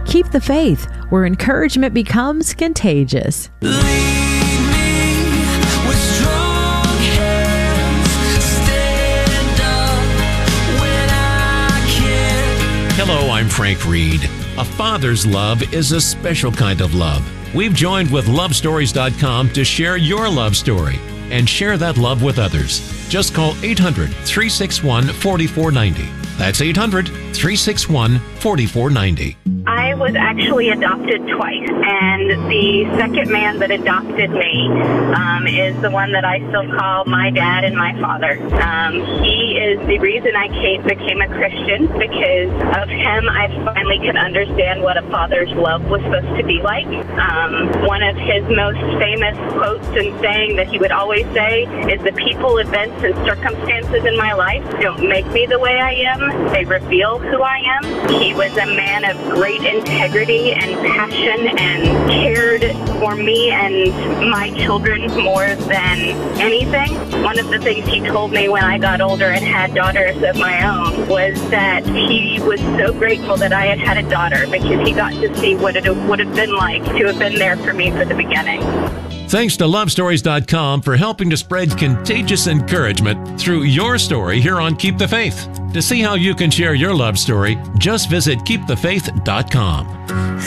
Keep the Faith, where encouragement becomes contagious. Hello, I'm Frank Reed. A father's love is a special kind of love. We've joined with LoveStories.com to share your love story and share that love with others. Just call 800-361-4490. That's 800-361-4490. I was actually adopted twice, and the second man that adopted me is the one that I still call my dad and my father. He is the reason I became a Christian. Because of him, I finally could understand what a father's love was supposed to be like. One of his most famous quotes and saying that he would always say is, the people, events, and circumstances in my life don't make me the way I am. They reveal who I am. He was a man of great integrity and passion and cared for me and my children more than anything. One of the things he told me when I got older and had daughters of my own was that he was so grateful that I had a daughter, because he got to see what it would have been like to have been there for me for the beginning. Thanks to LoveStories.com for helping to spread contagious encouragement through your story here on Keep the Faith. To see how you can share your love story, just visit KeepTheFaith.com.